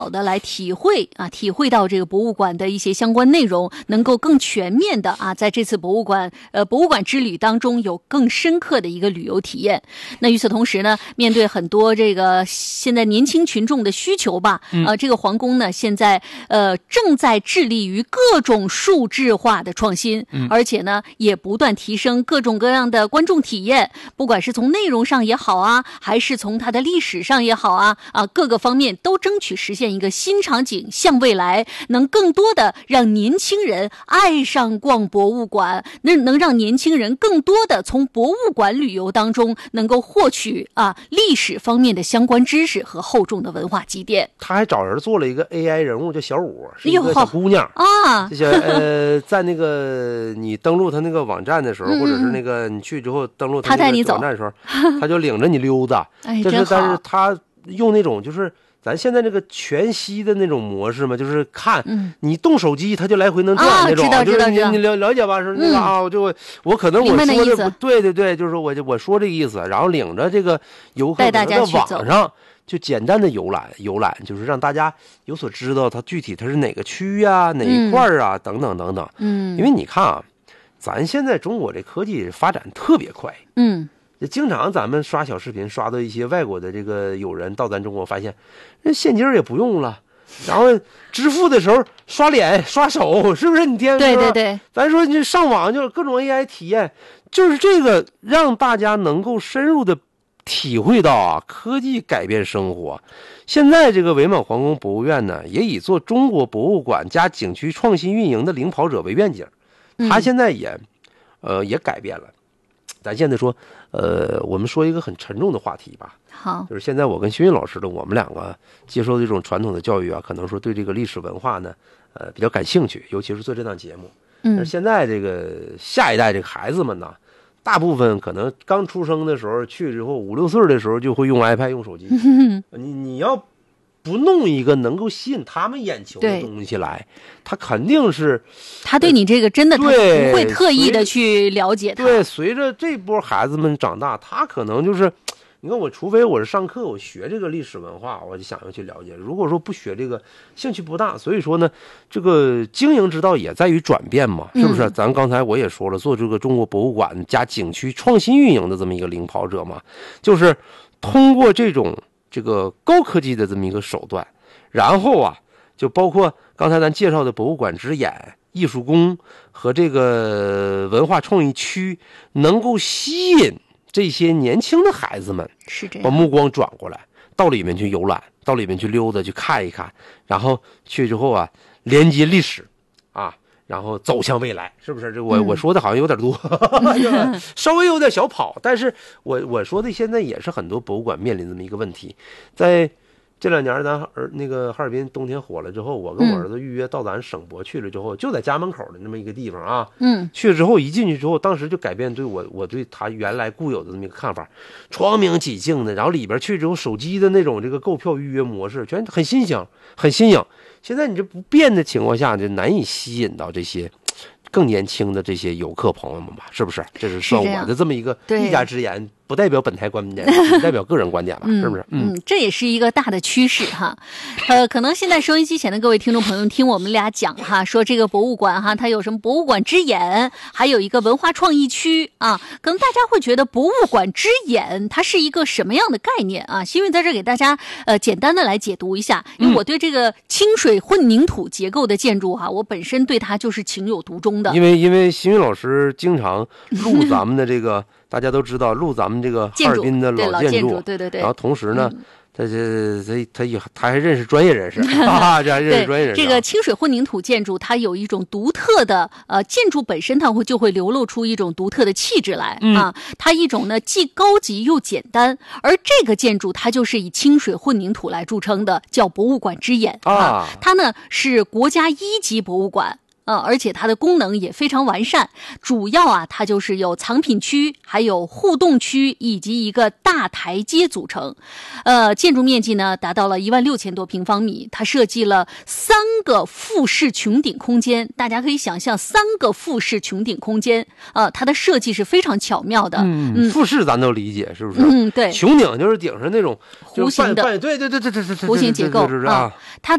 好的来体会到这个博物馆的一些相关内容，能够更全面的在这次博物馆之旅当中有更深刻的一个旅游体验。那与此同时呢，面对很多这个现在年轻群众的需求吧，这个皇宫呢现在正在致力于各种数字化的创新，而且呢也不断提升各种各样的观众体验，不管是从内容上也好还是从它的历史上也好各个方面都争取实现一个新场景向未来，能更多的让年轻人爱上逛博物馆，能让年轻人更多的从博物馆旅游当中能够获取历史方面的相关知识和厚重的文化积淀。 他还找人做了一个 AI 人物叫小五，是一个小姑娘这些在那个你登录他那个网站的时候，或者是那个你去之后登录他那个网站的时候，他就领着你溜达。但是他用那种就是咱现在这个全息的那种模式嘛，就是看你动手机，它就来回能转那种。就是你了解吧？是那个我可能我说的不对，就是我说这个意思，然后领着这个游客在网上就简单的游览，就是让大家有所知道它具体它是哪个区哪一块等等。因为你看咱现在中国这科技发展特别快，经常咱们刷小视频刷到一些外国的这个友人到咱中国，发现那现金也不用了，然后支付的时候刷脸刷手，是不是？你听对， 咱说你上网就是各种 AI 体验，就是这个让大家能够深入的体会到科技改变生活。现在这个伪满皇宫博物院呢，也以做中国博物馆加景区创新运营的领跑者为愿景，他现在也改变了。咱现在说我们说一个很沉重的话题吧。 好， 就是现在我跟薛韵老师的我们两个接受这种传统的教育可能说对这个历史文化呢比较感兴趣，尤其是做这档节目。但是现在这个下一代这个孩子们呢，大部分可能刚出生的时候去之后5、6岁的时候就会用 iPad 用手机。你要不弄一个能够吸引他们眼球的东西来，他肯定是他对你这个真的他不会特意的去了解他。 对，随着这波孩子们长大，他可能就是你看我除非我是上课我学这个历史文化，我就想要去了解，如果说不学这个兴趣不大，所以说呢这个经营之道也在于转变嘛，是不是？咱刚才我也说了，做这个中国博物馆加景区创新运营的这么一个领跑者嘛，就是通过这个高科技的这么一个手段，然后就包括刚才咱介绍的博物馆之眼、艺术宫和这个文化创意区，能够吸引这些年轻的孩子们， 是这样， 把目光转过来，到里面去游览，到里面去溜达，去看一看，然后去之后连接历史然后走向未来，是不是？这我说的好像有点多，稍微有点小跑，但是我说的现在也是很多博物馆面临这么一个问题。在这2年咱那个哈尔滨冬天火了之后，我跟我儿子预约到咱省博去了之后，就在家门口的那么一个地方去了之后一进去之后，当时就改变对我对他原来固有的这么一个看法，窗明几净的，然后里边去之后手机的那种这个购票预约模式全很新颖，很新颖。现在你这不变的情况下，就难以吸引到这些更年轻的这些游客朋友们吧，是不是？这是算我的这么一个一家之言，不代表本台观点，只代表个人观点吧，是不是？ 这也是一个大的趋势可能现在收音机前的各位听众朋友听我们俩讲说这个博物馆它有什么博物馆之眼，还有一个文化创意区可能大家会觉得博物馆之眼它是一个什么样的概念新韵在这给大家简单的来解读一下，因为我对这个清水混凝土结构的建筑我本身对它就是情有独钟的。 因为新韵老师经常录咱们的这个大家都知道录咱们这个哈尔滨的老建筑， 对， 然后同时呢他还认识专业人士这还认识专业人士。 这个清水混凝土建筑它有一种独特的建筑本身它就会流露出一种独特的气质来它一种呢既高级又简单，而这个建筑它就是以清水混凝土来著称的，叫博物馆之眼它呢是国家1级博物馆。 而且它的功能也非常完善。主要啊，它就是有藏品区、还有互动区以及一个大台阶组成。建筑面积呢达到了16000多平方米，它设计了3个复式穹顶空间。大家可以想象3个复式穹顶空间，它的设计是非常巧妙的。 复式咱都理解，是不是？ 对， 穹顶就是顶上那种弧形的， 对， 弧形结构啊。 它